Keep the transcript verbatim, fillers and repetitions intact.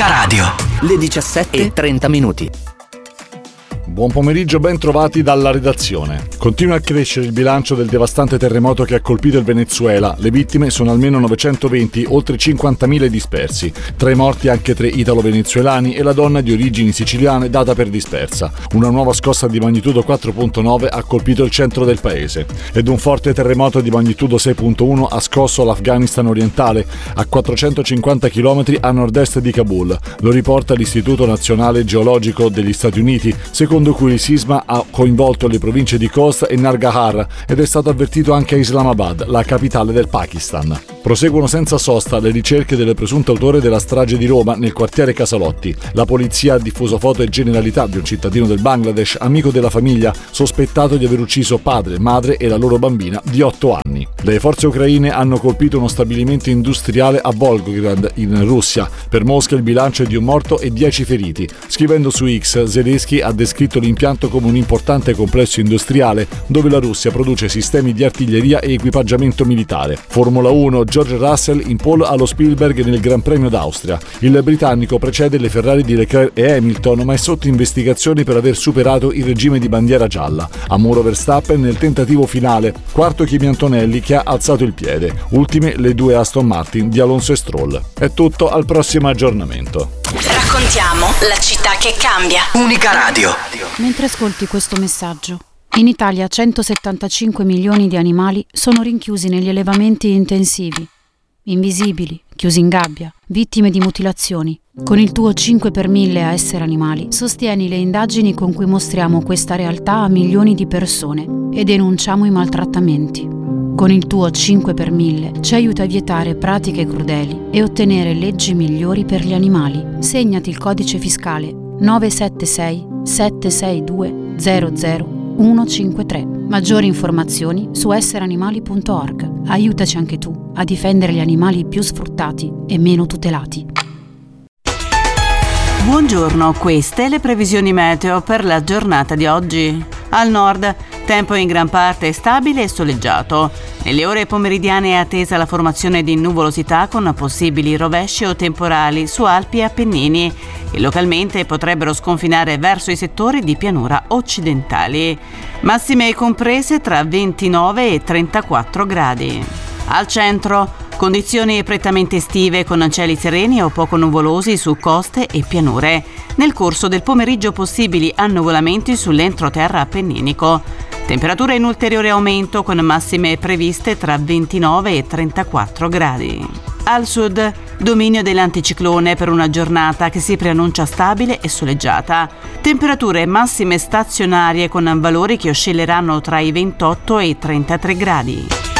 Unica Radio. Le diciassette e trenta minuti. Buon pomeriggio, ben trovati dalla redazione. Continua a crescere il bilancio del devastante terremoto che ha colpito il Venezuela. Le vittime sono almeno novecentoventi, oltre cinquantamila dispersi. Tra i morti anche tre italo-venezuelani e la donna di origini siciliane data per dispersa. Una nuova scossa di magnitudo quattro virgola nove ha colpito il centro del paese. Ed un forte terremoto di magnitudo sei virgola uno ha scosso l'Afghanistan orientale, a quattrocentocinquanta chilometri a nord-est di Kabul. Lo riporta l'Istituto Nazionale Geologico degli Stati Uniti, secondo cui il sisma ha coinvolto le province di Khost e Nangarhar ed è stato avvertito anche a Islamabad, la capitale del Pakistan. Proseguono senza sosta le ricerche del presunto autore della strage di Roma nel quartiere Casalotti. La polizia ha diffuso foto e generalità di un cittadino del Bangladesh, amico della famiglia, sospettato di aver ucciso padre, madre e la loro bambina di otto anni. Le forze ucraine hanno colpito uno stabilimento industriale a Volgograd, in Russia. Per Mosca il bilancio è di un morto e dieci feriti. Scrivendo su X, Zelensky ha descritto l'impianto come un importante complesso industriale dove la Russia produce sistemi di artiglieria e equipaggiamento militare. Formula uno, George Russell in pole allo Spielberg nel Gran Premio d'Austria. Il britannico precede le Ferrari di Leclerc e Hamilton, ma è sotto investigazioni per aver superato il regime di bandiera gialla. A muro Verstappen nel tentativo finale, quarto Kimi Antonelli che ha alzato il piede. Ultime le due Aston Martin di Alonso e Stroll. È tutto, al prossimo aggiornamento. Raccontiamo la città che cambia. Unica Radio. Mentre ascolti questo messaggio, in Italia centosettantacinque milioni di animali sono rinchiusi negli allevamenti intensivi, invisibili, chiusi in gabbia, vittime di mutilazioni. Con il tuo cinque per mille a Essere Animali sostieni le indagini con cui mostriamo questa realtà a milioni di persone e denunciamo i maltrattamenti. Con il tuo cinque per mille ci aiuta a vietare pratiche crudeli e ottenere leggi migliori per gli animali. Segnati il codice fiscale nove sette sei sette sei due zero zero uno cinque tre. Maggiori informazioni su essere animali punto org. Aiutaci anche tu a difendere gli animali più sfruttati e meno tutelati. Buongiorno, queste le previsioni meteo per la giornata di oggi. Al nord, tempo in gran parte stabile e soleggiato. Nelle ore pomeridiane è attesa la formazione di nuvolosità con possibili rovesci o temporali su Alpi e Appennini e localmente potrebbero sconfinare verso i settori di pianura occidentali. Massime comprese tra ventinove e trentaquattro gradi. Al centro, condizioni prettamente estive con cieli sereni o poco nuvolosi su coste e pianure. Nel corso del pomeriggio possibili annuvolamenti sull'entroterra appenninico. Temperatura in ulteriore aumento con massime previste tra ventinove e trentaquattro gradi. Al sud, dominio dell'anticiclone per una giornata che si preannuncia stabile e soleggiata. Temperature massime stazionarie con valori che oscilleranno tra i ventotto e i trentatré gradi.